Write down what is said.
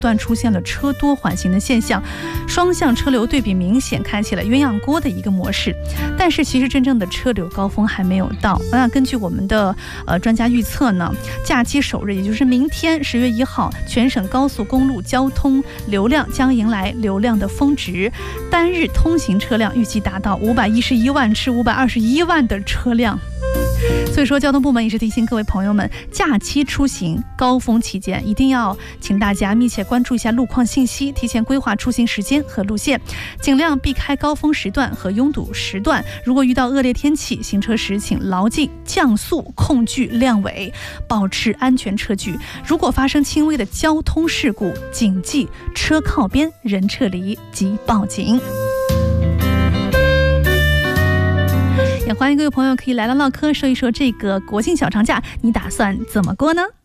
段出现了车多缓行的现象，双向车流对比明显，看起来鸳鸯锅的一个模式。但是其实真正的车流高峰还没有到。那根据我们的专家预测呢，假期首日，也就是明天10月1号，全省高速公路交通流量将迎来流量的峰值，单日通行车辆预计达到511万至521万的车辆。所以说，交通部门也是提醒各位朋友们，假期出行高峰期间，一定要请大家密切关注一下路况信息，提前规划出行时间和路线，尽量避开高峰时段和拥堵时段。如果遇到恶劣天气，行车时请牢记降速、控距、亮尾，保持安全车距。如果发生轻微的交通事故，谨记车靠边、人撤离及报警。也欢迎各位朋友可以来唠唠嗑，说一说这个国庆小长假你打算怎么过呢？